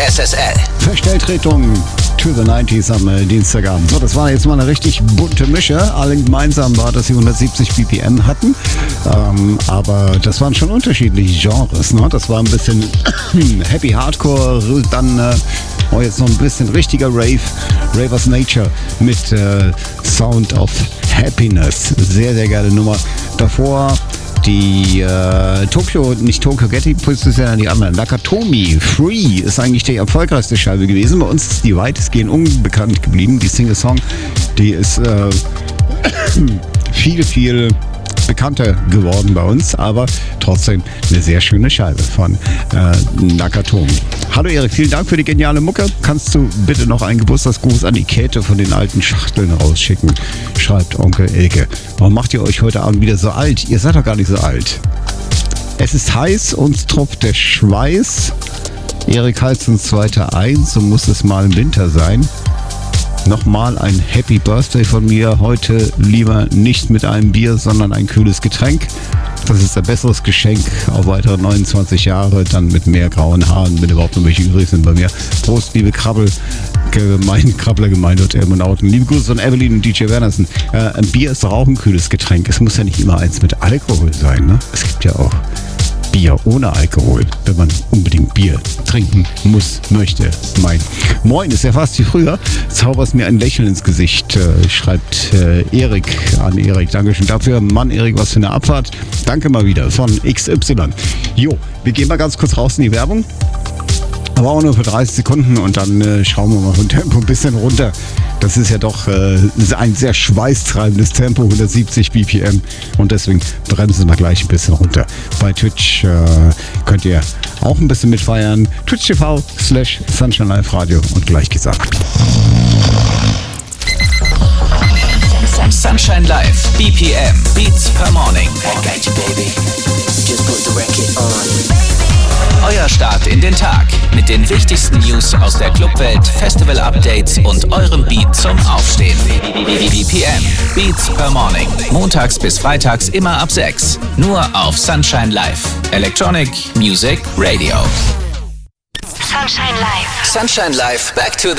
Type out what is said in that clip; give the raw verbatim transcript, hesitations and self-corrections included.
S S L. Verstelltretung to the nineties am äh, Dienstagabend. So, das war jetzt mal eine richtig bunte Mische. Alle gemeinsam war, dass sie hundertsiebzig B P M hatten. Ähm, aber das waren schon unterschiedliche Genres. Ne? Das war ein bisschen Happy Hardcore, dann äh, oh, jetzt noch ein bisschen richtiger Rave. Ravers Nature mit äh, Sound of Happiness. Sehr, sehr geile Nummer. Davor die äh, Tokyo, nicht Tokyo Getty, das ist ja die anderen. Nakatomi, Free ist eigentlich die erfolgreichste Scheibe gewesen. Bei uns ist die weitestgehend unbekannt geblieben. Die Single-Song, die ist äh, viel, viel bekannter geworden bei uns, aber trotzdem eine sehr schöne Scheibe von äh, Nakatomi. Hallo Erik, vielen Dank für die geniale Mucke. Kannst du bitte noch einen Geburtstagsgruß an die Käthe von den alten Schachteln rausschicken? Schreibt Onkel Elke. Warum macht ihr euch heute Abend wieder so alt? Ihr seid doch gar nicht so alt. Es ist heiß, uns tropft der Schweiß. Erik heizt uns weiter ein, so muss es mal im Winter sein. Nochmal ein Happy Birthday von mir. Heute lieber nicht mit einem Bier, sondern ein kühles Getränk. Das ist ein besseres Geschenk auf weitere neunundzwanzig Jahre, dann mit mehr grauen Haaren, wenn überhaupt noch welche übrig sind bei mir. Prost, liebe Krabbel, gemein, Krabblergemeinde und Elmonauten. Liebe Grüße von Evelyn und D J Wernersen. Äh, ein Bier ist doch auch ein kühles Getränk. Es muss ja nicht immer eins mit Alkohol sein, ne? Es gibt ja auch Bier ohne Alkohol, wenn man unbedingt Bier trinken muss, möchte. Mein Moin ist ja fast wie früher. Zauberst mir ein Lächeln ins Gesicht, äh, schreibt äh, Erik an Erik. Dankeschön dafür. Mann, Erik, was für eine Abfahrt. Danke mal wieder von X Y. Jo, wir gehen mal ganz kurz raus in die Werbung. Aber auch nur für dreißig Sekunden und dann äh, schauen wir mal vom Tempo ein bisschen runter. Das ist ja doch äh, ein sehr schweißtreibendes Tempo, hundertsiebzig B P M. Und deswegen bremsen wir gleich ein bisschen runter. Bei Twitch äh, könnt ihr auch ein bisschen mitfeiern. Twitch T V slash Sunshine Live Radio und gleich geht's ab. Sunshine Live, B P M, Beats per Morning. I got you, baby. Just put the record on. Euer Start in den Tag mit den wichtigsten News aus der Clubwelt, Festival-Updates und eurem Beat zum Aufstehen. B P M, Beats per Morning. Montags bis freitags immer ab sechs. Nur auf Sunshine Live. Electronic Music Radio. Sunshine Live. Sunshine Live, back to the